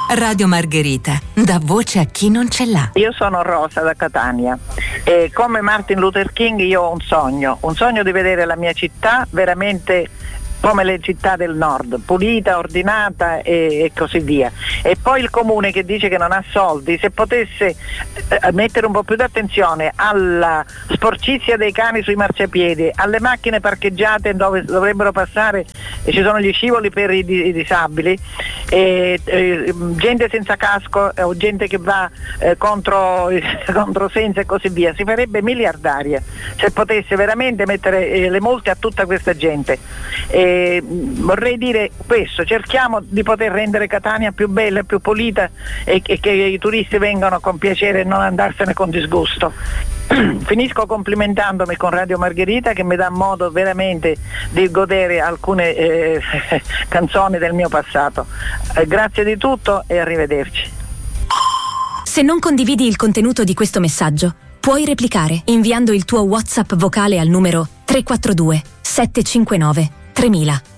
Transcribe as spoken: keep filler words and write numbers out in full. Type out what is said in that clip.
Radio Margherita, dà voce a chi non ce l'ha. Io sono Rosa da Catania e come Martin Luther King io ho un sogno, un sogno di vedere la mia città veramente come le città del nord, pulita, ordinata e, e così via. E poi il comune che dice che non ha soldi, se potesse eh, mettere un po' più di attenzione alla sporcizia dei cani sui marciapiedi, alle macchine parcheggiate dove dovrebbero passare e ci sono gli scivoli per i, i disabili, e, e, gente senza casco o gente che va eh, contro controsenso e così via, si farebbe miliardaria se potesse veramente mettere eh, le multe a tutta questa gente. E vorrei dire questo: cerchiamo di poter rendere Catania più bella, più pulita e, e che i turisti vengano con piacere e non andarsene con disgusto. Finisco complimentandomi con Radio Margherita che mi dà modo veramente di godere alcune eh, canzoni del mio passato. Eh, grazie di tutto e arrivederci. Se non condividi il contenuto di questo messaggio, puoi replicare inviando il tuo WhatsApp vocale al numero tre quattro due sette cinque nove tremila.